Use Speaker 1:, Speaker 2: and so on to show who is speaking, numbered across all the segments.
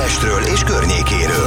Speaker 1: Budapestről és környékéről.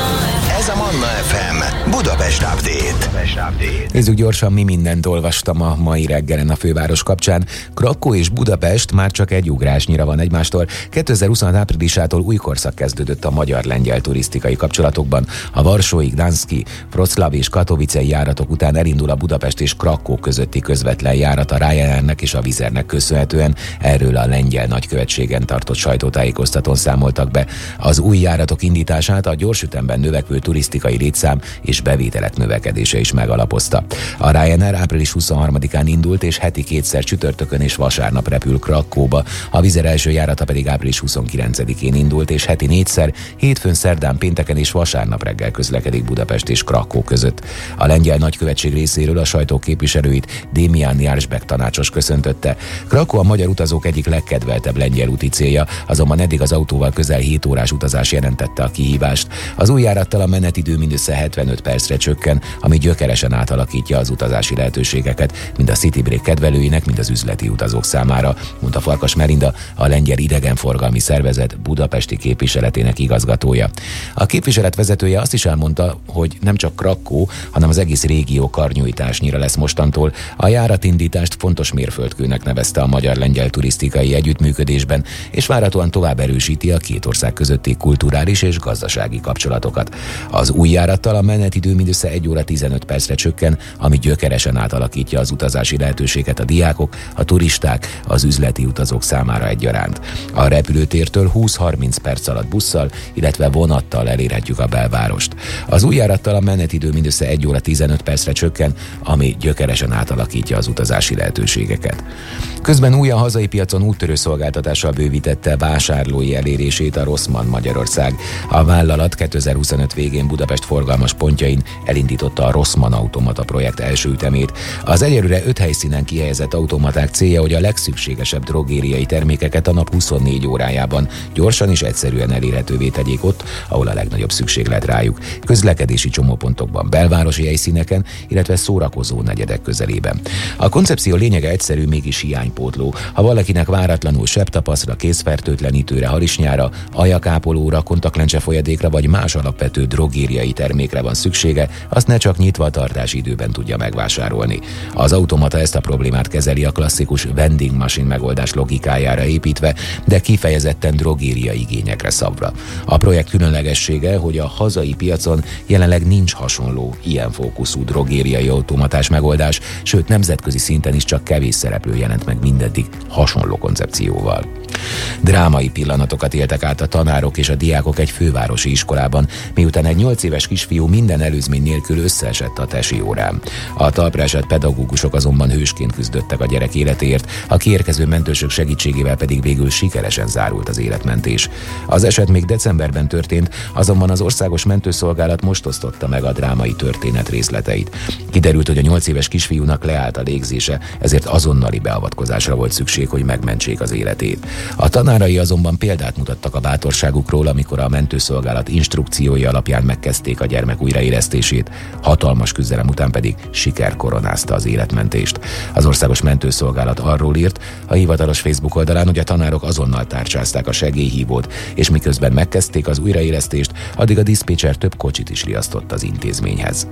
Speaker 1: Ez a Manna FM Budapest Update.
Speaker 2: Nézzük gyorsan, mi mindent olvastam a mai reggelen a főváros kapcsán. Krakkó és Budapest már csak egy ugrásnyira van egymástól. 2026 áprilisától új korszak kezdődött a magyar-lengyel turisztikai kapcsolatokban. A varsói, gdanszki, Wroclaw és Katowicei járatok után elindul a Budapest és Krakkó közötti közvetlen járat a Ryanairnek és a Wizzairnek köszönhetően. Erről a lengyel nagykövetségen tartott sajtótájékoztatón számoltak be. Az új járatok indítását a gyorsütemben növekvő turisztikai létszám és bevételek növekedése is megalapozta. A Ryanair április 23-án indult, és heti kétszer csütörtökön és vasárnap repül Krakkóba. A Wizzair első járata pedig április 29-én indult, és heti négyszer, hétfőn, szerdán, pénteken és vasárnap reggel közlekedik Budapest és Krakkó között. A lengyel nagykövetség részéről a sajtó képviselőit Démián Jársbek tanácsos köszöntötte. Krakkó a magyar utazók egyik legkedveltebb lengyel úti célja, azonban eddig az autóval közel 7 órás utazás jelentette a kihívást. Az új járattal a menetidő mindössze 75 percre csökken, ami gyökeresen átalakítja az utazási lehetőségeket, mind a City Break kedvelőinek, mind az üzleti utazók számára, mondta Farkas Merinda, a lengyel idegenforgalmi szervezet budapesti képviseletének igazgatója. A képviselet vezetője azt is elmondta, hogy nem csak Krakkó, hanem az egész régió karnyújtásnyira lesz mostantól. A járatindítást fontos mérföldkőnek nevezte a magyar-lengyel turisztikai együttműködésben, és várhatóan tovább erősíti a két ország közötti kulturális és gazdasági kapcsolatokat. Az új járattal a menetidő mindössze 1 óra 15 percre csökken, ami gyökeresen átalakítja az utazási lehetőséget a diákok, a turisták, az üzleti utazók számára egyaránt. A repülőtértől 20-30 perc alatt busszal, illetve vonattal elérhetjük a belvárost. Az új járattal a menetidő mindössze 1 óra 15 percre csökken, ami gyökeresen átalakítja az utazási lehetőségeket. Közben új a hazai piacon úttörő szolgáltatással bővítette vásárlói elérését a Rossmann Magyarország. A vállalat 2025 végén Budapest forgalmas pontjain elindította a Rossmann automata projekt első ütemét. Az egyelőre 5 helyszínen kihelyezett automaták célja, hogy a legszükségesebb drogériai termékeket a nap 24 órájában gyorsan és egyszerűen elérhetővé tegyék ott, ahol a legnagyobb szükséglet rájuk. Közlekedési csomópontokban, belvárosi helyszíneken, illetve szórakozó negyedek közelében. A koncepció lényege egyszerű, mégis hiánypótló. Ha valakinek váratlanul sebtapaszra, kézfertőtlenítőre, harisnyára, ajakápolóra, kontaktlencse folyadékra vagy más alapvető drogériai termékre van szüksége, azt ne csak nyitva tartási időben tudja megvásárolni. Az automata ezt a problémát kezeli a klasszikus vending machine megoldás logikájára építve, de kifejezetten drogériai igényekre szabva. A projekt különlegessége, hogy a hazai piacon jelenleg nincs hasonló ilyen fókuszú drogériai automatás megoldás, sőt nemzetközi szinten is csak kevés szereplő jelent meg mindeddig hasonló koncepcióval. Drámai pillanatokat éltek át a tanárok és a diákok egy fővárosi iskolában, miután egy 8 éves kisfiú minden előzmény nélkül összeesett a tesi órán. A talpra esett pedagógusok azonban hősként küzdöttek a gyerek életéért, a kiérkező mentősök segítségével pedig végül sikeresen zárult az életmentés. Az eset még decemberben történt, azonban az Országos Mentőszolgálat most osztotta meg a drámai történet részleteit. Kiderült, hogy a 8 éves kisfiúnak leállt a légzése, ezért azonnali beavatkozásra volt szükség, hogy megmentsék az életét. A tanárai azonban példát mutattak a bátorságukról, amikor a mentőszolgálat instrukciói alapján megkezdték a gyermek újraélesztését, hatalmas küzdelem után pedig siker koronázta az életmentést. Az Országos Mentőszolgálat arról írt a hivatalos Facebook oldalán, hogy a tanárok azonnal tárcsázták a segélyhívót, és miközben megkezdték az újraélesztést, addig a diszpécser több kocsit is riasztott az intézményhez.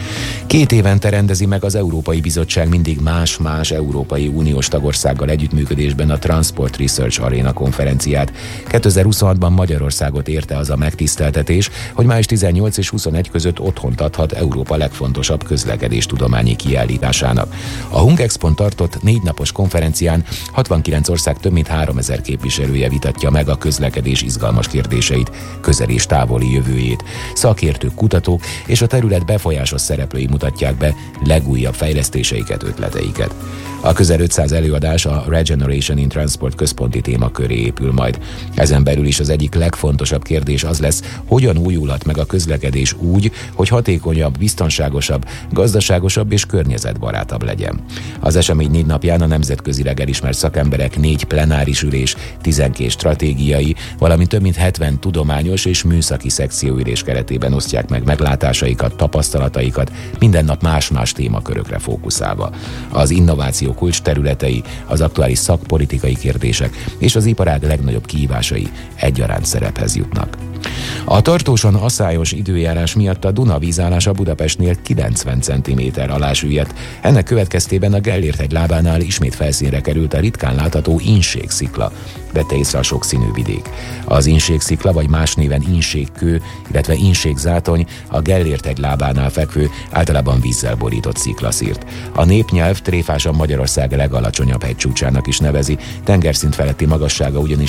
Speaker 2: 2 évente rendezi meg az Európai Bizottság mindig más-más Európai Uniós tagországgal együttműködésben a Transport Research Arena konferenciát. 2026-ban Magyarországot érte az a megtiszteltetés, hogy május 18 és 21 között otthont adhat Európa legfontosabb közlekedéstudományi kiállításának. A Hungexpon tartott 4 napos konferencián 69 ország több mint 3000 képviselője vitatja meg a közlekedés izgalmas kérdéseit, közeli és távoli jövőjét. Szakértők, kutatók és a terület befolyásos szereplői mutatják be legújabb fejlesztéseiket, ötleteiket. A közel 500 előadás a Regeneration in Transport központi témaköré épül majd. Ezen belül is az egyik legfontosabb kérdés az lesz, hogyan újulhat meg a közlekedés úgy, hogy hatékonyabb, biztonságosabb, gazdaságosabb és környezetbarátabb legyen. Az esemény 4 napján a nemzetközileg elismert szakemberek 4 plenáris ülés, 12 stratégiai, valamint több mint 70 tudományos és műszaki szekcióülés keretében osztják meg meglátásaikat, tapasztalataikat, minden nap más-más témakörökre fókuszálva. Az innováció kulcs területei, az aktuális szakpolitikai kérdések és az iparág legnagyobb kihívásai egyaránt szerephez jutnak. A tartósan aszályos időjárás miatt a Duna vízállása Budapestnél 90 cm alá süllyedt. Ennek következtében a Gellért-hegy lábánál ismét felszínre került a ritkán látható Inségszikla, vette észre a sokszínű vidék. Az Inségszikla, vagy más néven Inségkő, illetve Inségzátony a Gellért-hegy lábánál fekvő, általában vízzel borított sziklaszírt. A népnyelv tréfásan Magyarország legalacsonyabb hegycsúcsának is nevezi, tengerszint feletti magassága ugyanis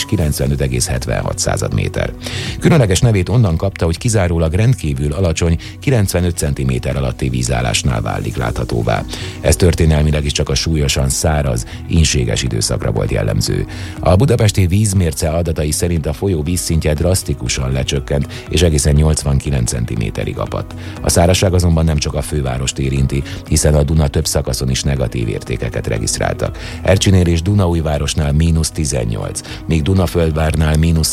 Speaker 2: 95,76 méter. Különleges nevét onnan kapta, hogy kizárólag rendkívül alacsony 95 cm alatti vízállásnál válik láthatóvá. Ez történelmileg is csak a súlyosan száraz, ínséges időszakra volt jellemző. A budapesti vízmérce adatai szerint a folyó vízszintje drasztikusan lecsökkent, és egészen 89 cm-ig apadt. A szárazság azonban nem csak a fővárost érinti, hiszen a Duna több szakaszon is negatív értékeket regisztráltak. Ercsinél és Dunaújvárosnál -18, míg Dunaföldvárnál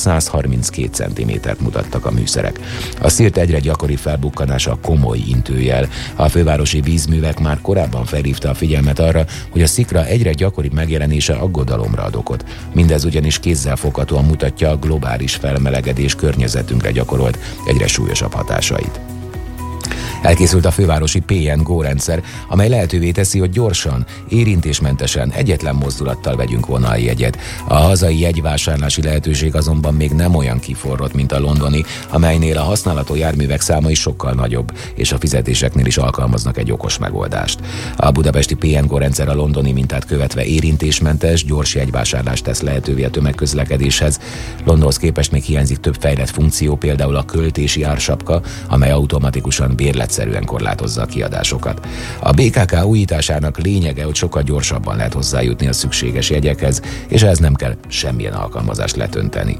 Speaker 2: -132 cm-t mutattak a műszerek. A szirt egyre gyakori felbukkanása komoly intőjel. A fővárosi vízművek már korábban felhívta a figyelmet arra, hogy a szikra egyre gyakoribb megjelenése aggodalomra ad okot. Mindez ugyanis kézzelfoghatóan mutatja a globális felmelegedés környezetünkre gyakorolt egyre súlyosabb hatásait. Elkészült a fővárosi PNGO rendszer, amely lehetővé teszi, hogy gyorsan, érintésmentesen, egyetlen mozdulattal vegyünk vonaljegyet. A hazai jegyvásárlási lehetőség azonban még nem olyan kiforrott, mint a londoni, amelynél a használható járművek száma is sokkal nagyobb, és a fizetéseknél is alkalmaznak egy okos megoldást. A budapesti PNGO rendszer a londoni mintát követve érintésmentes, gyors jegyvásárlást tesz lehetővé a tömegközlekedéshez. Londonhoz képest még hiányzik több fejlett funkció, például a költési ársapka, amely automatikusan bérletszerűen korlátozza a kiadásokat. A BKK újításának lényege, hogy sokkal gyorsabban lehet hozzájutni a szükséges jegyekhez, és ehhez nem kell semmilyen alkalmazást letönteni.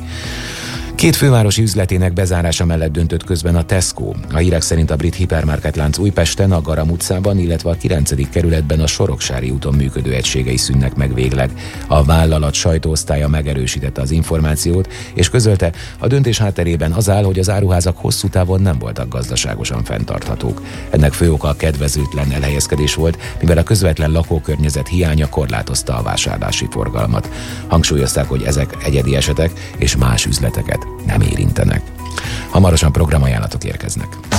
Speaker 2: Két fővárosi üzletének bezárása mellett döntött közben a Tesco. A hírek szerint a brit hipermarketlánc Újpesten, a Garam utcában, illetve a 9. kerületben a Soroksári úton működő egységei szűnnek meg végleg. A vállalat sajtóosztálya megerősítette az információt, és közölte, a döntés hátterében az áll, hogy az áruházak hosszú távon nem voltak gazdaságosan fenntarthatók. Ennek fő oka a kedvezőtlen elhelyezkedés volt, mivel a közvetlen lakókörnyezet hiánya korlátozta a vásárlási forgalmat. Hangsúlyozták, hogy ezek egyedi esetek és más üzleteket nem érintenek. Hamarosan programajánlatok érkeznek.